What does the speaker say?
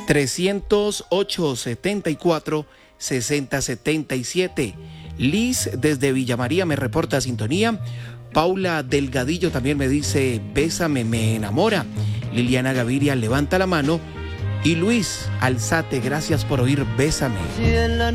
308-74-6077. Liz desde Villa María me reporta sintonía. Paula Delgadillo también me dice, bésame, me enamora. Liliana Gaviria levanta la mano. Y Luis Alzate, gracias por oír Bésame.